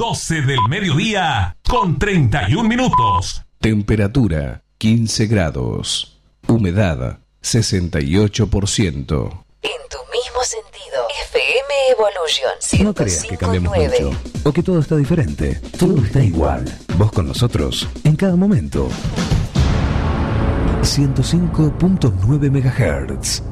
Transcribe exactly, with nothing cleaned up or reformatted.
doce del mediodía con treinta y un minutos. Temperatura quince grados. Humedad sesenta y ocho por ciento. En tu mismo sentido, F M Evolution No creas que cambiamos ciento cinco punto mucho o que todo está diferente. Todo está igual. Vos con nosotros en cada momento. ciento cinco punto nueve megahertz.